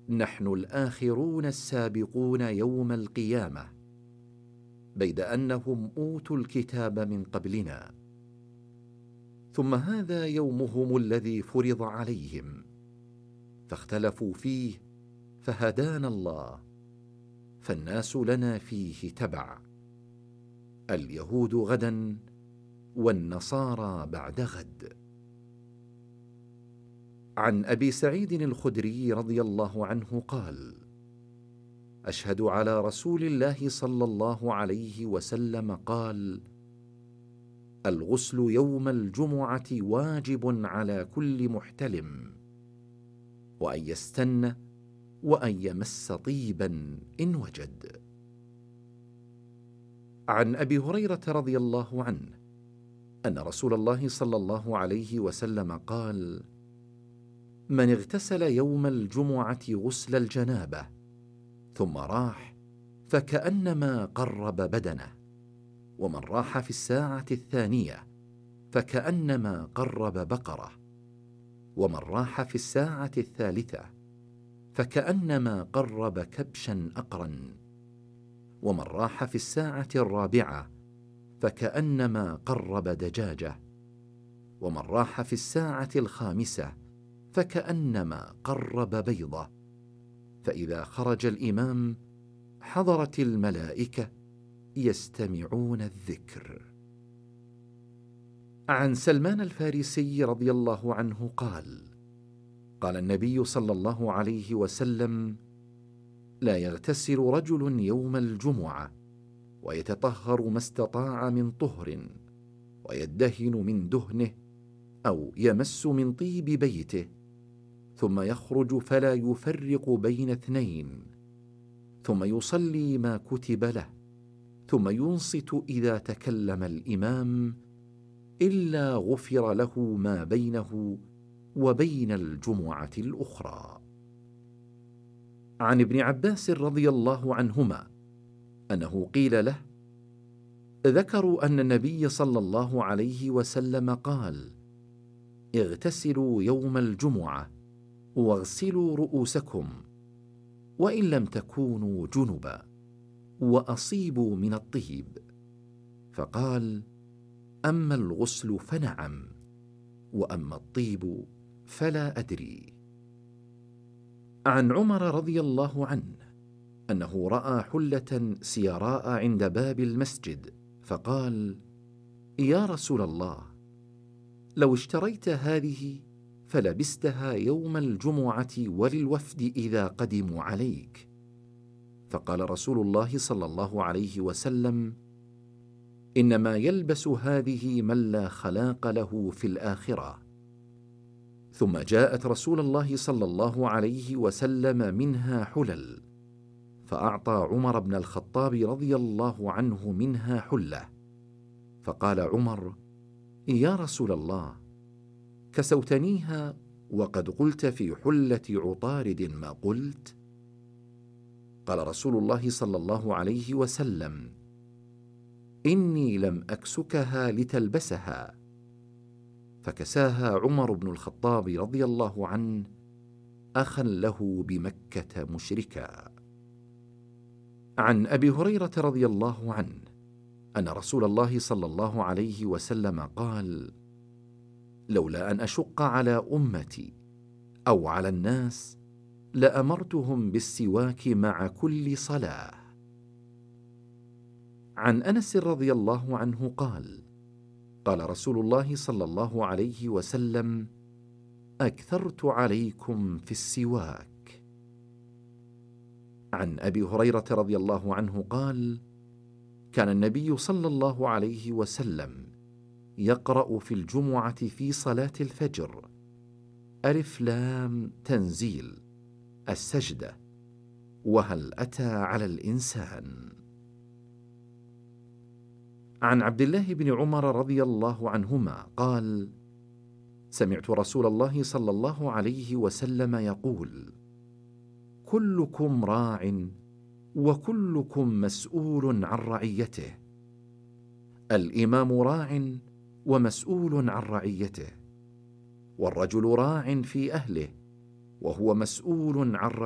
نحن الآخرون السابقون يوم القيامة، بيد أنهم أوتوا الكتاب من قبلنا، ثم هذا يومهم الذي فرض عليهم، فاختلفوا فيه فهدانا الله، فالناس لنا فيه تبع، اليهود غدا والنصارى بعد غد. عن أبي سعيد الخدري رضي الله عنه قال: أشهد على رسول الله صلى الله عليه وسلم قال: الغسل يوم الجمعة واجب على كل محتلم، وأن يستن وأن يمس طيبا إن وجد. عن أبي هريرة رضي الله عنه أن رسول الله صلى الله عليه وسلم قال: من اغتسل يوم الجمعة غسل الجنابة ثم راح فكأنما قرب بدنه، ومن راح في الساعة الثانية فكأنما قرب بقرة، ومن راح في الساعة الثالثة فكأنما قرب كبشا أقرا، ومن راح في الساعة الرابعة فكأنما قرب دجاجة، ومن راح في الساعة الخامسة فكأنما قرب بيضة. فإذا خرج الإمام حضرت الملائكة يستمعون الذكر. عن سلمان الفارسي رضي الله عنه قال: قال النبي صلى الله عليه وسلم: لا يغتسل رجل يوم الجمعة ويتطهر ما استطاع من طهر، ويدهن من دهنه أو يمس من طيب بيته، ثم يخرج فلا يفرق بين اثنين، ثم يصلي ما كتب له، ثم ينصت إذا تكلم الإمام، إلا غفر له ما بينه وبين الجمعة الأخرى. عن ابن عباس رضي الله عنهما أنه قيل له: ذكروا أن النبي صلى الله عليه وسلم قال: اغتسلوا يوم الجمعة واغسلوا رؤوسكم وإن لم تكونوا جنبا، وأصيبوا من الطيب. فقال: أما الغسل فنعم، وأما الطيب فلا أدري. عن عمر رضي الله عنه أنه رأى حلة سيراء عند باب المسجد، فقال: يا رسول الله، لو اشتريت هذه فلبستها يوم الجمعة وللوفد إذا قدموا عليك. فقال رسول الله صلى الله عليه وسلم: إنما يلبس هذه من لا خلاق له في الآخرة. ثم جاءت رسول الله صلى الله عليه وسلم منها حلل، فأعطى عمر بن الخطاب رضي الله عنه منها حلة، فقال عمر: يا رسول الله، كسوتنيها وقد قلت في حلة عطارد ما قلت. قال رسول الله صلى الله عليه وسلم: إني لم أكسكها لتلبسها. فكساها عمر بن الخطاب رضي الله عنه أخا له بمكة مشركا. عن أبي هريرة رضي الله عنه أن رسول الله صلى الله عليه وسلم قال: لولا أن أشق على أمتي أو على الناس لأمرتهم بالسواك مع كل صلاة. عن أنس رضي الله عنه قال: قال رسول الله صلى الله عليه وسلم: أكثرت عليكم في السواك. عن أبي هريرة رضي الله عنه قال: كان النبي صلى الله عليه وسلم يقرأ في الجمعة في صلاة الفجر: ألف لام تنزيل، السجدة، وهل أتى على الإنسان. عن عبد الله بن عمر رضي الله عنهما قال: سمعت رسول الله صلى الله عليه وسلم يقول: كلكم راع وكلكم مسؤول عن رعيته. الإمام راع ومسؤول عن رعيته، والرجل راع في أهله وهو مسؤول عن